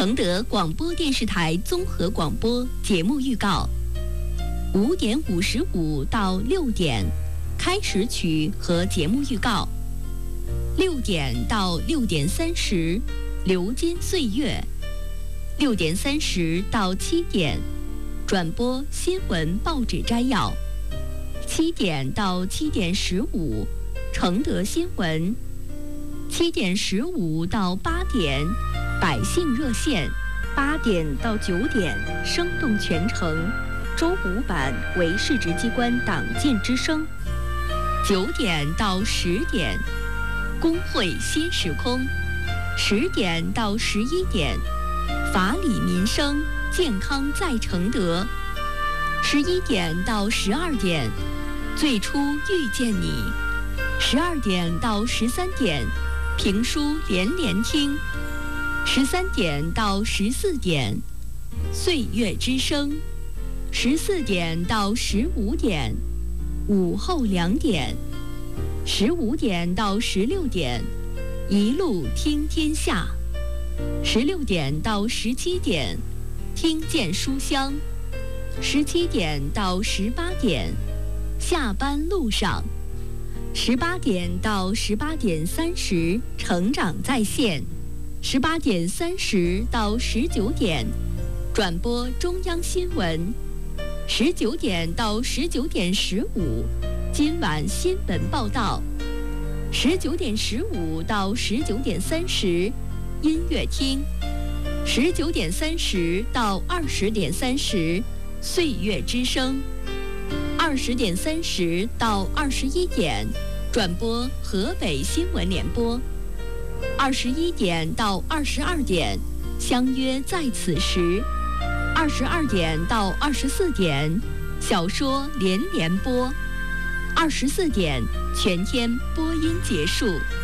承德广播电视台综合广播节目预告：5点55到6点，开始曲和节目预告；6点到6点30，流金岁月；6点30到7点，转播新闻报纸摘要；7点到7点15，承德新闻；7点15到8点，百姓热线；8点到9点，生动全城。周5版为市直机关党建之声；9点到10点，工会新时空；10点到11点，法理民生健康在承德；11点到12点，最初遇见你；12点到13点，评书连连听；13点到14点，岁月之声；14点到15点，午后2点；15点到16点，一路听天下；16点到17点，听见书香；17点到18点，下班路上；18点到18点30，成长在线；18点30到19点，转播中央新闻；19点到19点15，今晚新闻报道；19点15到19点30，音乐厅；19点30到20点30，岁月之声；20点30到21点，转播河北新闻联播；21点到22点，相约在此时；22点到24点，小说连连播；24点，全天播音结束。